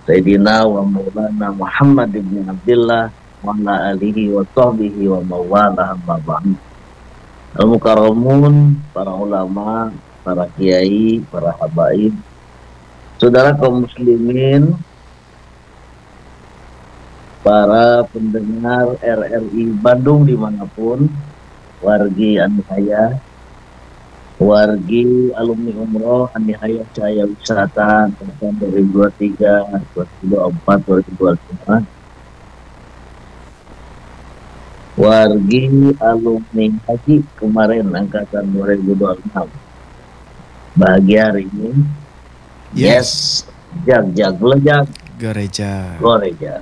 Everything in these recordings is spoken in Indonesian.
Sayyidina wa maulana Muhammad ibn Abdullah wa ala alihi wa sahbihi wa mawala amma ba'd. Al-mukarramun, para ulama, para kiai, para habaib, saudara kaum muslimin, para pendengar RRI Bandung dimanapun, wargi anihaya, wargi alumni umroh anihaya cahaya wisata tahun 2023, 2024, 2025, wargi alumni haji kemarin angkatan 2026. Bahagia hari ini. Yes. Jag lejak goreja.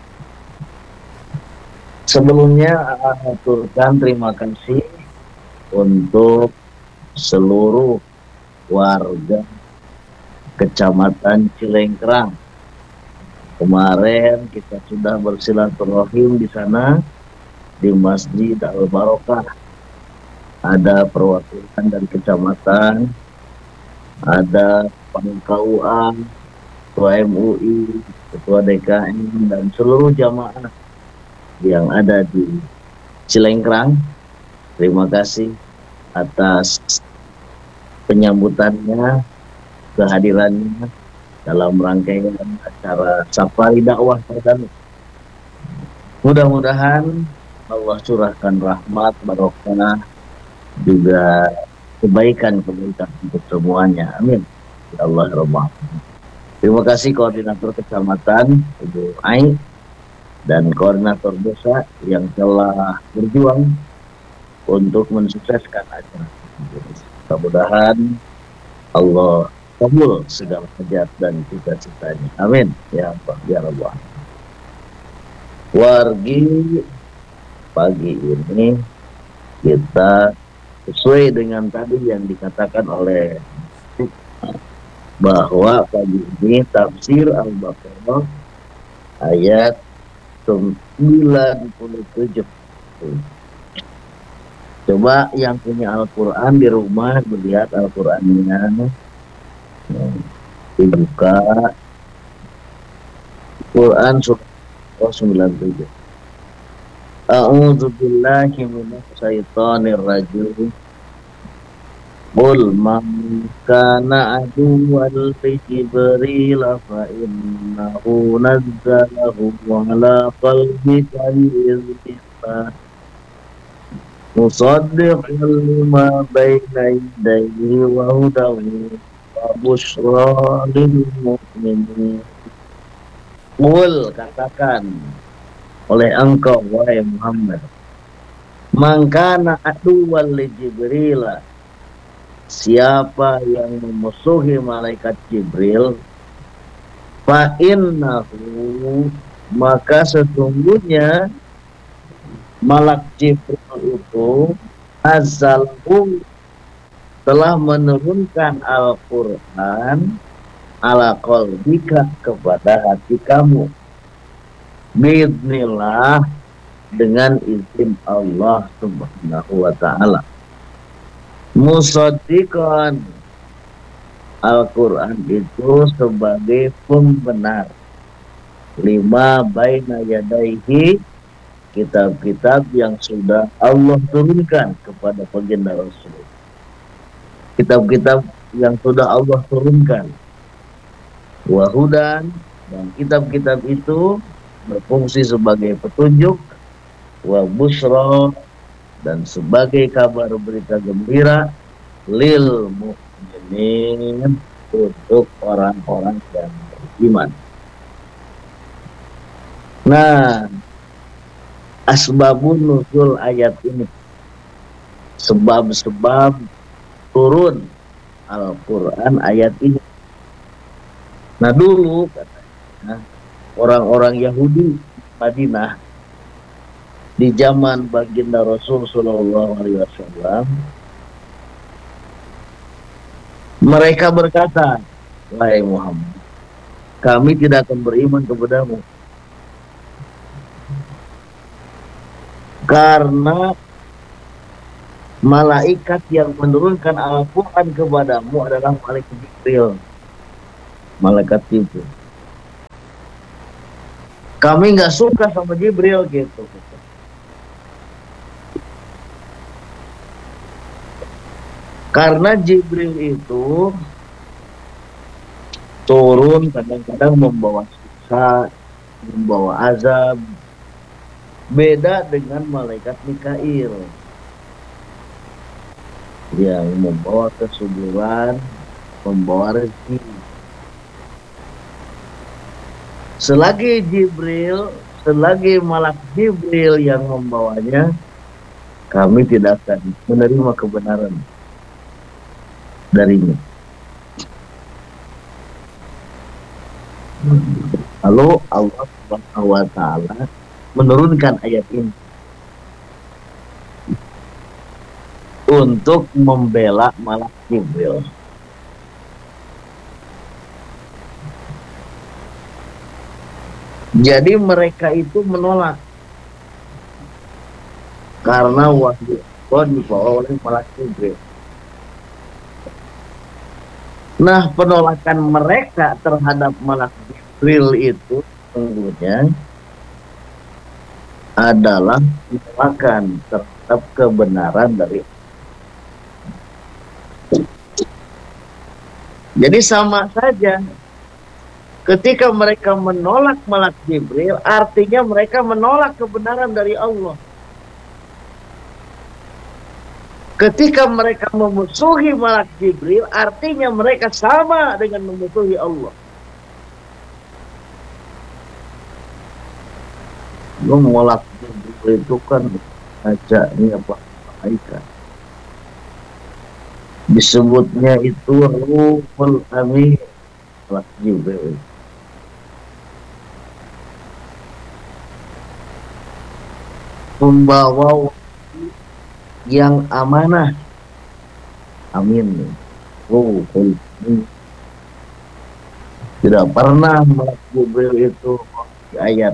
Sebelumnya aturkan terima kasih untuk seluruh warga Kecamatan Cilengkrang. Kemarin kita sudah bersilaturahim di sana di Masjid Al-Barokah. Ada perwakilan dari kecamatan, ada Pangkauan, Ketua MUI, Ketua DKM, dan seluruh jamaah yang ada di Cilengkrang. Terima kasih atas penyambutannya, kehadirannya dalam rangkaian acara Safari Dakwah Perdana. Mudah-mudahan Allah curahkan rahmat, barokah, juga kebaikan untuk semuanya. Amin. Ya Allah Rabbah. Terima kasih koordinator kecamatan Ibu Ai dan koordinator desa yang telah berjuang untuk mensukseskan acara. Mudah-mudahan Allah kabul segala hajat dan cita-citanya. Amin. Ya Allah, ya Rabbah. Wargi pagi ini kita sesuai dengan tadi yang dikatakan oleh bahwa pagi ini tafsir Al-Baqarah ayat 97. Coba yang punya Al-Quran di rumah melihat Al-Qurannya, dibuka Quran surah 97. A'udzu billahi minasy syaithanir rajim. Qul man kana aduwwan li Jibril fa innahu nazzalahu ala qalbika bi'iznillah musaddiqan lima baina yadayhi wa hudan wa busyra lil mu'minin. Qul, katakan oleh engkau wahai Muhammad, mangkana aduwwan li Jibril, siapa yang memusuhi malaikat Jibril, fa innahu, maka sesungguhnya malak Jibril itu azalhu, telah menurunkan Al-Quran ala qalbika, kepada hati kamu, bi'idznillah, dengan izin Allah Subhanahu wa ta'ala. Musaddiqan, Al-Quran itu sebagai pembenar, lima baina yadaihi, kitab-kitab yang sudah Allah turunkan kepada baginda Rasul. Kitab-kitab yang sudah Allah turunkan. Wahudan, dan kitab-kitab itu berfungsi sebagai petunjuk, wa busra, dan sebagai kabar berita gembira, lil mu'minin, untuk orang-orang yang beriman. Nah, asbabun nuzul ayat ini, sebab-sebab turun Al-Quran ayat ini. Nah, dulu katanya orang-orang Yahudi Madinah di zaman baginda Rasul Sallallahu Alaihi Wasallam, mereka berkata, wahai Muhammad, kami tidak akan beriman kepadamu karena malaikat yang menurunkan Al-Quran kepadamu adalah malaikat Jibril. Malaikat Jibril. Kami nggak suka sama Jibril gitu. Karena Jibril itu turun kadang-kadang membawa siksa, membawa azab. Beda dengan malaikat Mikail yang membawa kesuburan, membawa rezeki. Selagi malaikat Jibril yang membawanya, kami tidak akan menerima kebenaran darinya. Lalu Allah Subhanahu wa taala menurunkan ayat ini untuk membela malaikat Jibril. Jadi mereka itu menolak karena wahyu Allah dibawa oleh malaikat Jibril. Nah, penolakan mereka terhadap malaikat Jibril itu sesungguhnya adalah penolakan terhadap kebenaran dari. Jadi sama saja. Ketika mereka menolak malaikat Jibril, artinya mereka menolak kebenaran dari Allah. Ketika mereka memusuhi malaikat Jibril, artinya mereka sama dengan memusuhi Allah. Malaikat Jibril itu kan ajaknya apa? Malaikat. Disebutnya itu Ruhul Amin, malaikat Jibril. Membawa yang amanah, amin. Tidak pernah malaikat Jibril itu di ayat.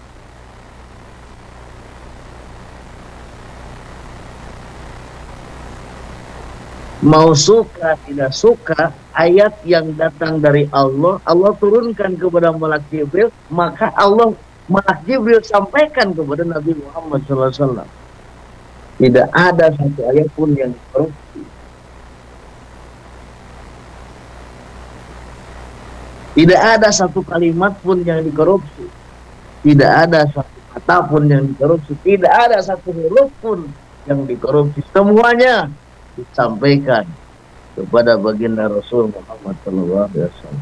Mau suka tidak suka, ayat yang datang dari Allah, Allah turunkan kepada malaikat Jibril, maka malaikat Jibril sampaikan kepada Nabi Muhammad SAW. Tidak ada satu ayat pun yang dikorupsi. Tidak ada satu kalimat pun yang dikorupsi. Tidak ada satu kata pun yang dikorupsi. Tidak ada satu huruf pun yang dikorupsi. Semuanya disampaikan kepada baginda Rasul Muhammad SAW.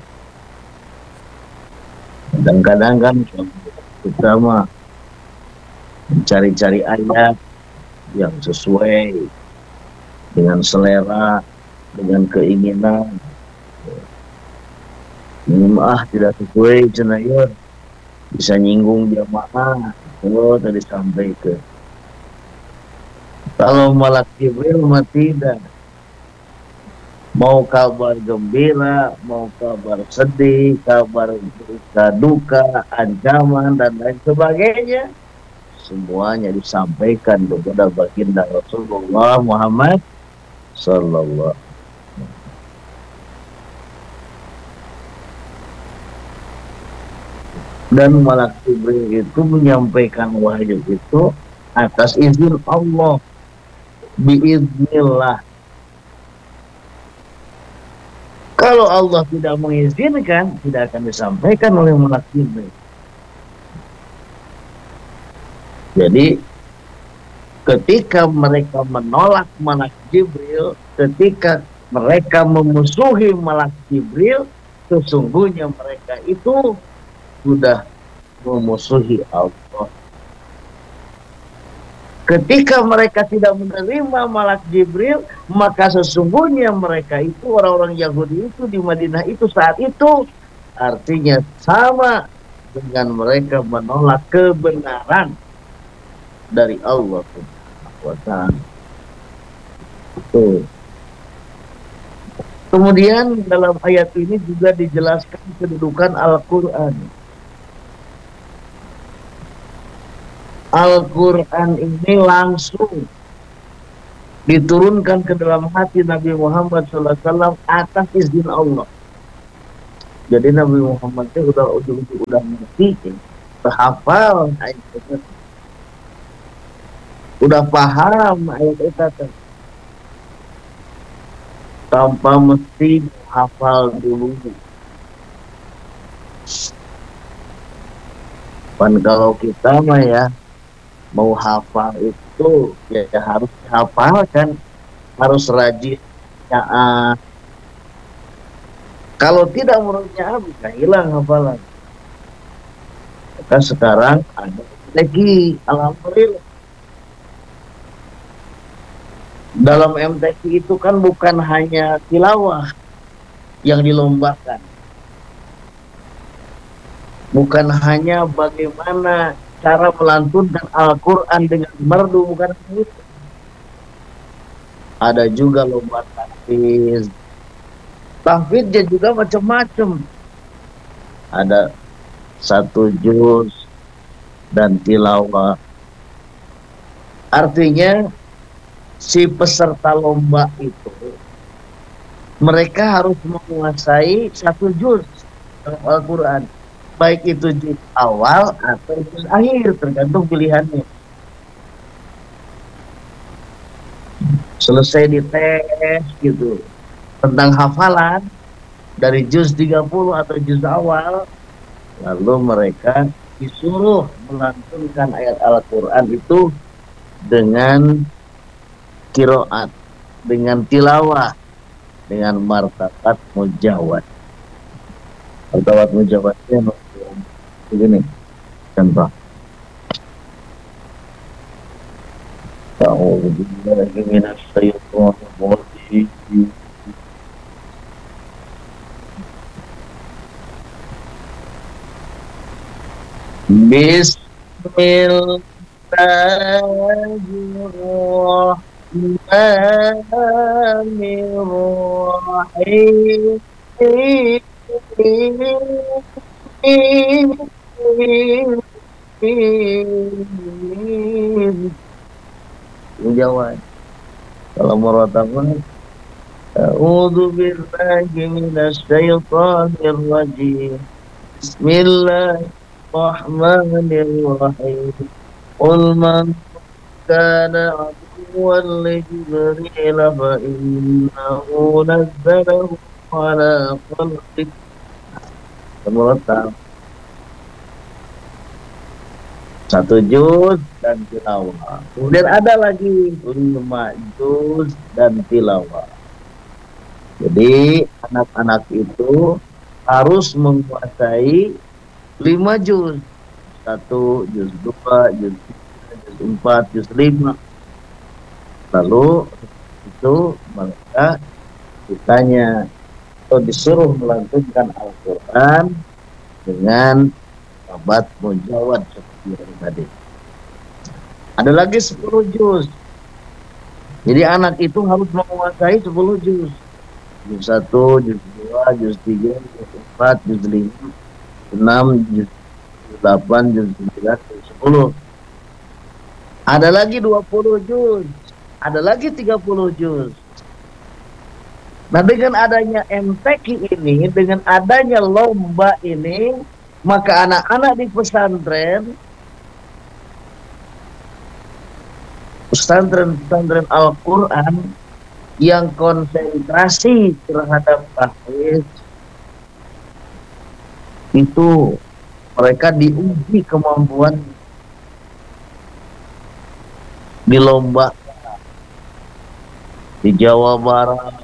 Kadang-kadang kan kita mencari-cari ayat yang sesuai dengan selera, dengan keinginan. Ini tidak sesuai cenayur, bisa nyinggung jamaah. Oh, tadi sampai ke. Kalau malaikat Jibril mah tidak. Mau kabar gembira, mau kabar sedih, kabar duka, ancaman dan lain sebagainya, semuanya disampaikan kepada baginda Rasulullah Muhammad Sallallahu. Dan malaikat Jibril itu menyampaikan wahyu itu atas izin Allah, biiznillah. Kalau Allah tidak mengizinkan, tidak akan disampaikan oleh malaikat Jibril. Jadi ketika mereka menolak malaikat Jibril, ketika mereka memusuhi malaikat Jibril, sesungguhnya mereka itu sudah memusuhi Allah. Ketika mereka tidak menerima malaikat Jibril, maka sesungguhnya mereka itu, orang-orang Yahudi itu di Madinah itu saat itu, artinya sama dengan mereka menolak kebenaran dari Allah Subhanahu wa ta'ala. Kemudian dalam ayat ini juga dijelaskan kedudukan Al-Quran. Al-Quran ini langsung diturunkan ke dalam hati Nabi Muhammad SAW atas izin Allah. Jadi Nabi Muhammad itu udah mati. hafal ayat itu, udah paham ayat itu tanpa mesti hafal dulu. Kan kalau kita mah ya mau hafal itu ya harus dihafalkan, harus rajin ya. Kalau tidak menurutnya bisa hilang hafalan. Maka sekarang ada lagi, alhamdulillah. Dalam MTQ itu kan bukan hanya tilawah yang dilombakan, bukan hanya bagaimana cara melantunkan Al-Quran dengan merdu, bukan itu. Ada juga lomba tahfiz. Tahfiznya juga macam-macam. Ada 1 juz dan tilawah. Artinya si peserta lomba itu mereka harus menguasai 1 juz dalam Al-Quran, baik itu juz awal atau juz akhir, tergantung pilihannya. Selesai dites gitu tentang hafalan dari juz 30 atau juz awal, lalu mereka disuruh melantunkan ayat Al-Quran itu dengan qiraat, dengan tilawah, dengan martabat mujawad. Martabat mujawadnya begini contoh. A'udzubillahi minasyaitonir rajim. Bismillahirrahmanirrahim. Jawab. Kalau murataban, a'udzu billahi minasyaitonir rajim. Bismillahirrahmanirrahim. Qul man kana aduwwan li Jibril fa innahu nazzalahu ala qalbik. Muratab 1 juz dan tilawah. Kemudian ada lagi 5 juz dan tilawah. Jadi anak-anak itu harus menguasai 5 juz. 1, juz 2, juz 3, juz 4, juz 5. Lalu itu mereka ditanya atau disuruh melantunkan Al-Quran dengan sahabat mujawad seperti yang tadi. Ada lagi 10 juz. Jadi anak itu harus menguasai 10 juz. Juz 1, juz 2, juz 3, juz 4, juz 5, 6, juz 8, juz 9, juz 10. Ada lagi 20 juz. Ada lagi 30 juz. Nah, dengan adanya MTQ ini, dengan adanya lomba ini, maka anak-anak di pesantren Al-Quran yang konsentrasi terhadap tahfiz itu mereka diuji kemampuan di lomba di Jawa Barat,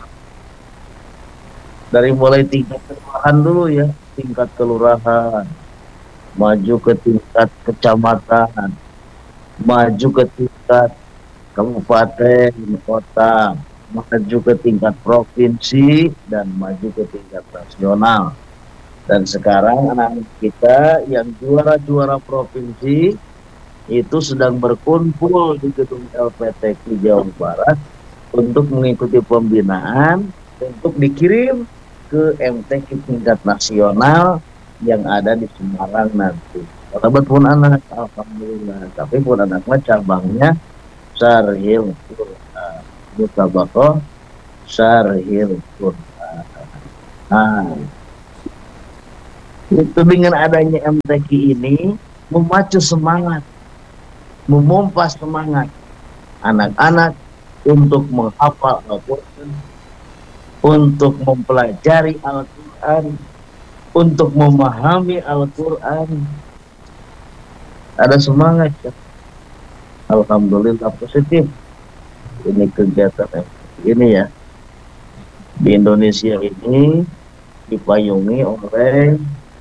dari mulai tingkat kelurahan dulu ya, tingkat kelurahan, maju ke tingkat kecamatan, maju ke tingkat kabupaten, kota, maju ke tingkat provinsi, dan maju ke tingkat nasional. Dan sekarang anak-anak kita yang juara-juara provinsi itu sedang berkumpul di gedung LPTQ Jawa Barat untuk mengikuti pembinaan untuk dikirim ke MTQ tingkat nasional yang ada di Semarang nanti. Sahabat pun anak, alhamdulillah. Tapi pun anak cabangnya Syarhil Quran, Mutabaqah Syarhil Quran. Nah, itu dengan adanya MTQ ini, memacu semangat, memompa semangat anak-anak untuk menghafal Al-Quran, untuk mempelajari Al-Quran, untuk memahami Al-Quran. Ada semangat ya. Alhamdulillah positif. Ini kegiatan ini ya. Di Indonesia ini dipayungi oleh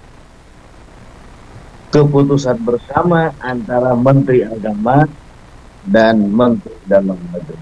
keputusan bersama antara Menteri Agama dan Menteri Dalam Negeri.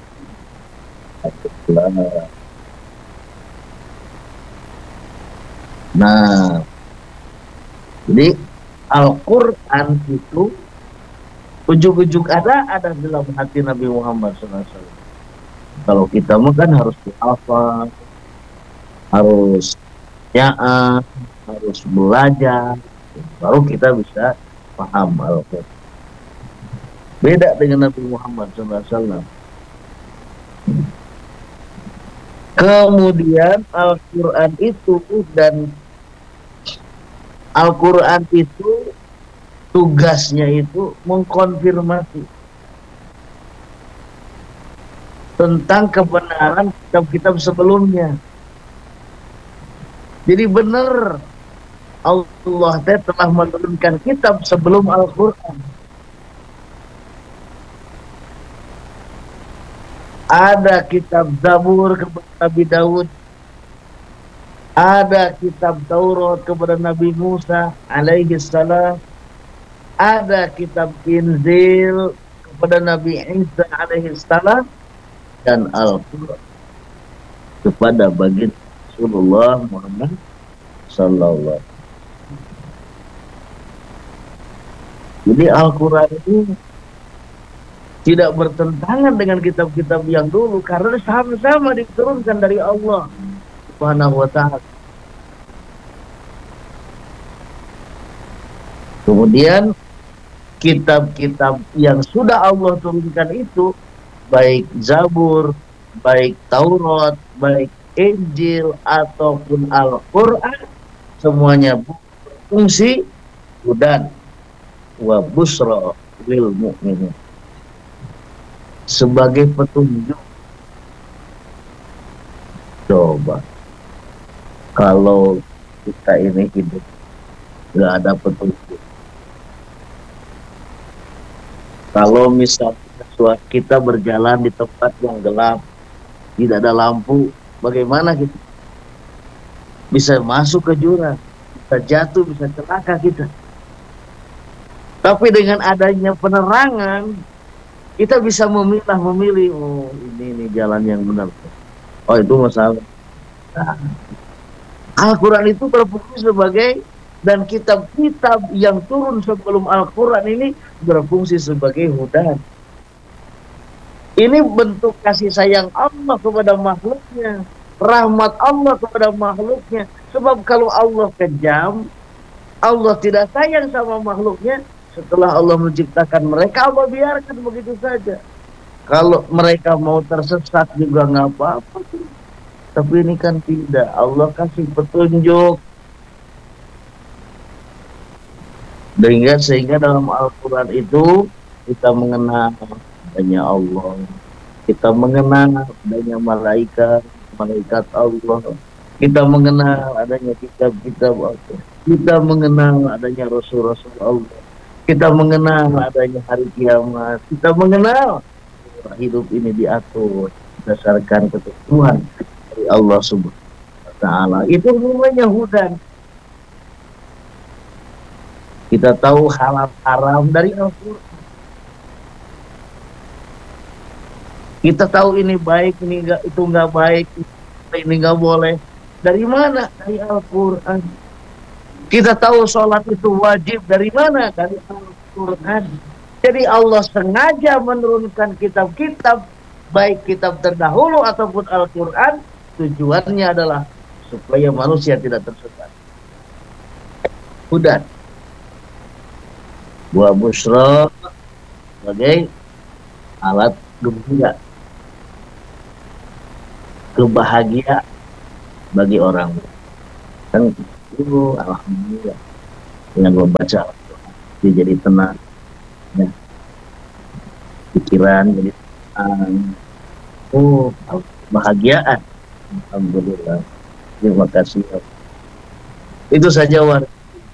Nah, jadi Al-Quran itu ujuk-ujuk ada dalam hati Nabi Muhammad SAW. Kalau kita kan harus dihafal, harus nya'a, harus belajar, baru kita bisa paham Al-Quran. Beda dengan Nabi Muhammad SAW. Kemudian Al-Quran itu tugasnya itu mengkonfirmasi tentang kebenaran kitab-kitab sebelumnya. Jadi benar Allah telah menurunkan kitab sebelum Al-Quran. Ada kitab Zabur kepada Nabi Daud, ada kitab Taurat kepada Nabi Musa alaihi salam, ada kitab Injil kepada Nabi Isa alaihi salam, dan Al-Quran kepada baginda Rasulullah Muhammad sallallahu. Jadi Al-Quran ini tidak bertentangan dengan kitab-kitab yang dulu karena sama-sama diturunkan dari Allah Subhanahu wa ta'ala. Kemudian kitab-kitab yang sudah Allah turunkan itu, baik Zabur, baik Taurat, baik Injil ataupun Al-Quran, semuanya berfungsi hudan wa busra lil mu'minin, sebagai petunjuk. Coba kalau kita ini hidup nggak ada petunjuk, kalau misalnya kita berjalan di tempat yang gelap, tidak ada lampu, bagaimana kita bisa masuk ke jurang, bisa jatuh, bisa celaka kita. Tapi dengan adanya penerangan, kita bisa memilih, oh ini jalan yang benar, oh itu masalah. Nah, Al-Quran itu berfungsi sebagai, dan kitab-kitab yang turun sebelum Al-Quran ini berfungsi sebagai hudan. Ini bentuk kasih sayang Allah kepada makhluknya, rahmat Allah kepada makhluknya. Sebab kalau Allah kejam, Allah tidak sayang sama makhluknya, setelah Allah menciptakan mereka, Allah biarkan begitu saja. Kalau mereka mau tersesat juga nggak apa-apa. Tapi ini kan tidak. Allah kasih petunjuk. Sehingga dalam Al-Quran itu kita mengenal adanya Allah. Kita mengenal adanya malaikat Allah. Kita mengenal adanya kitab-kitab Allah. Kita mengenal adanya Rasul-Rasul Allah. Kita mengenal adanya hari kiamat. Kita mengenal hidup ini diatur berdasarkan ketentuan dari Allah Subhanahu wa ta'ala. Itu namanya hudan. Kita tahu halal haram dari Al-Quran. Kita tahu ini baik, ini enggak, itu enggak baik, ini enggak boleh. Dari mana? Dari Al-Quran. Kita tahu sholat itu wajib dari mana? Dari Al-Quran. Jadi Allah sengaja menurunkan kitab-kitab, baik kitab terdahulu ataupun Al-Quran, tujuannya adalah supaya manusia tidak tersesat. Hudan wa busra, sebagai alat gembira, kebahagiaan bagi orang. Kan itu alhamdulillah dengan membaca Al-Quran. dia jadi tenang, ya, pikiran jadi tenang. Oh, bahagiaan. Alhamdulillah. Terima kasih. Itu saja warga.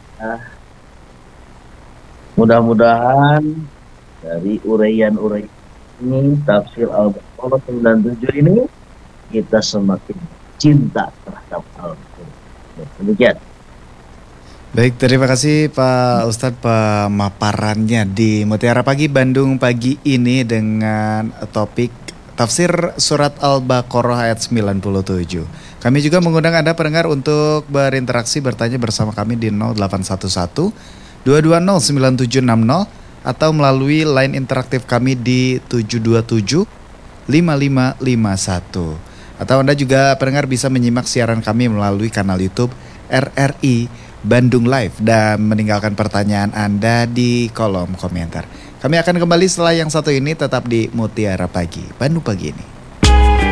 Mudah-mudahan dari uraian-uraian ini, tafsir Al-Baqarah 97 ini, kita semakin cinta terhadap Al-Quran. Demikian. Baik, terima kasih Pak Ustadz pemaparannya di Mutiara Pagi Bandung pagi ini dengan topik Tafsir Surat Al-Baqarah ayat 97. Kami juga mengundang Anda pendengar untuk berinteraksi bertanya bersama kami di 0811 220 9760 atau melalui line interaktif kami di 727 5551. Atau Anda juga pendengar bisa menyimak siaran kami melalui kanal YouTube RRI Bandung Live dan meninggalkan pertanyaan Anda di kolom komentar. Kami akan kembali setelah yang satu ini, tetap di Mutiara Pagi Bandung pagi ini.